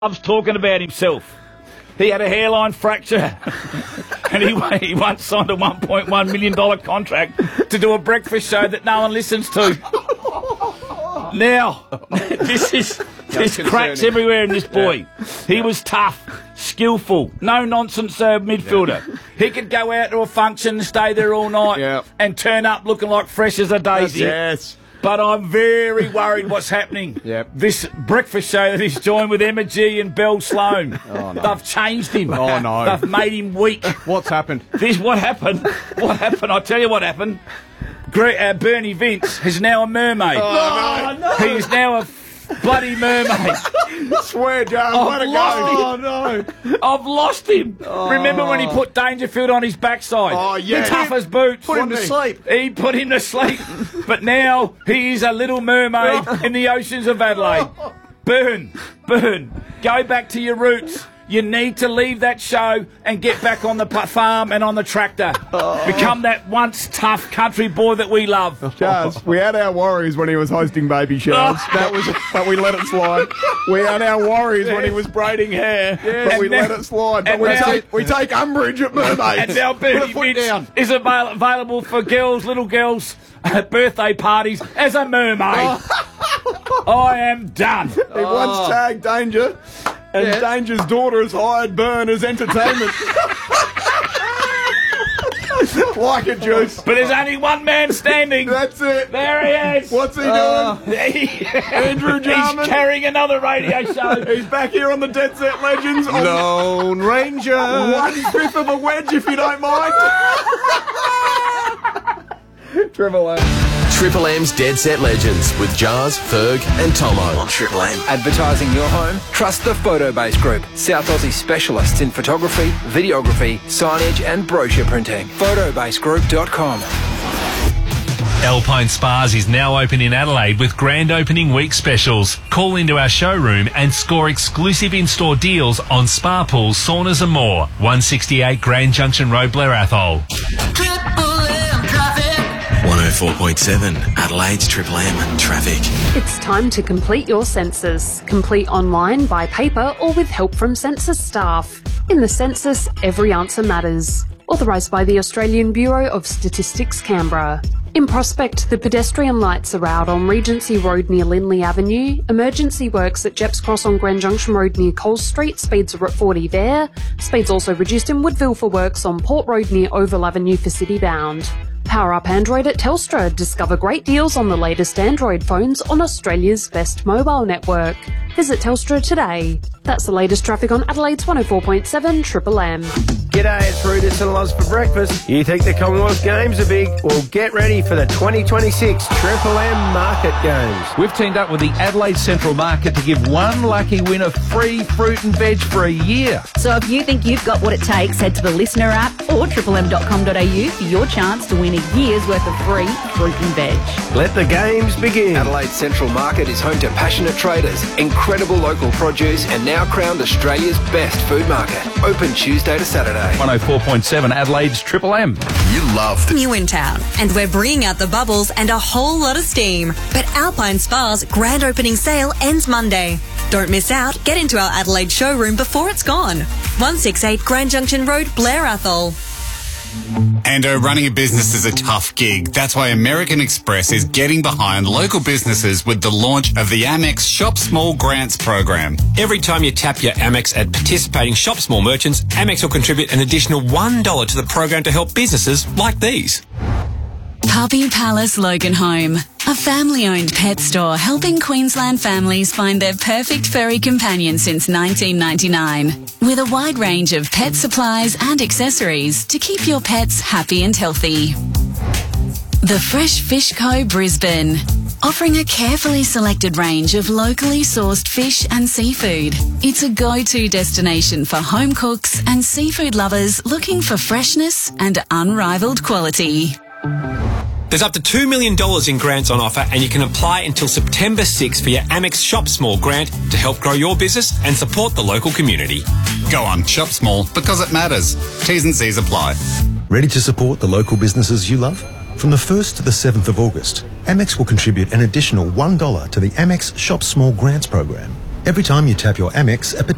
loves talking about himself. He had a hairline fracture and he once signed a $1.1 million contract to do a breakfast show that no one listens to. Now, there's cracks everywhere in this boy. He was tough, skillful, no-nonsense midfielder. He could go out to a function and stay there all night and turn up looking like fresh as a daisy. Yes. But I'm very worried what's happening. This breakfast show that he's joined with Emma G and Belle Sloan. Oh, no. They've changed him. Oh, no. They've made him weak. What's happened? What happened? I'll tell you what happened. Bernie Vince is now a mermaid. Oh, no. He is now a bloody mermaid. Swear, Joe. Let it go. Oh, no. I've lost him. Remember when he put Dangerfield on his backside? Oh, yeah. Tough as boots. Put him to sleep. He put him to sleep. But now he is a little mermaid in the oceans of Adelaide. Burn. Go back to your roots. You need to leave that show and get back on the farm and on the tractor. Become that once tough country boy that we love. Jazz, we had our worries when he was hosting baby showers. But we let it slide. We had our worries when he was braiding hair, but we let it slide. But we take umbrage at mermaids. And now Bernie Vince is available for little girls at birthday parties as a mermaid. I am done. He once tagged Danger, and Danger's daughter has hired Burn as entertainment. Like a juice. But there's only one man standing. That's it. There he is. What's he doing? Andrew Jarman. He's carrying another radio show. He's back here on the Dead Set Legends. Lone Ranger. 1/5 of a wedge, if you don't mind. Triple M. Triple M's Dead Set Legends with Jars, Ferg and Tomo on Triple M. Advertising your home? Trust the Photobase Group. South Aussie specialists in photography, videography, signage and brochure printing. Photobasegroup.com. Alpine Spas is now open in Adelaide with grand opening week specials. Call into our showroom and score exclusive in-store deals on spa pools, saunas and more. 168 Grand Junction Road, Blair Athol. 104.7 Adelaide's Triple M traffic. It's time to complete your census. Complete online, by paper or with help from census staff. In the census, every answer matters. Authorised by the Australian Bureau of Statistics, Canberra. In Prospect, the pedestrian lights are out on Regency Road near Lindley Avenue. Emergency works at Jeps Cross on Grand Junction Road near Coles Street. Speeds are at 40 there. Speeds also reduced in Woodville for works on Port Road near Oval Avenue for City Bound. Power up Android at Telstra. Discover great deals on the latest Android phones on Australia's best mobile network. Visit Telstra today. That's the latest traffic on Adelaide's 104.7 Triple M. G'day, it's Rudis and Loz for breakfast. You think the Commonwealth Games are big? Well, get ready for the 2026 Triple M Market Games. We've teamed up with the Adelaide Central Market to give one lucky winner free fruit and veg for a year. So if you think you've got what it takes, head to the Listener app or triplem.com.au for your chance to win a year's worth of free fruit and veg. Let the games begin. Adelaide Central Market is home to passionate traders, incredible local produce and now crowned Australia's best food market. Open Tuesday to Saturday. 104.7 Adelaide's Triple M. You love the new in town, and we're bringing out the bubbles and a whole lot of steam. But Alpine Spa's grand opening sale ends Monday. Don't miss out. Get into our Adelaide showroom before it's gone. 168 Grand Junction Road, Blair Athol. And running a business is a tough gig. That's why American Express is getting behind local businesses with the launch of the Amex Shop Small Grants program. Every time you tap your Amex at participating Shop Small merchants, Amex will contribute an additional $1 to the program to help businesses like these. Puppy Palace Loganholme, a family-owned pet store helping Queensland families find their perfect furry companion since 1999. With a wide range of pet supplies and accessories to keep your pets happy and healthy. The Fresh Fish Co. Brisbane, offering a carefully selected range of locally sourced fish and seafood. It's a go-to destination for home cooks and seafood lovers looking for freshness and unrivaled quality. There's up to $2 million in grants on offer, and you can apply until September 6 for your Amex Shop Small grant to help grow your business and support the local community. Go on, shop small because it matters. T's and C's apply. Ready to support the local businesses you love? From the 1st to the 7th of August, Amex will contribute an additional $1 to the Amex Shop Small Grants program. Every time you tap your Amex at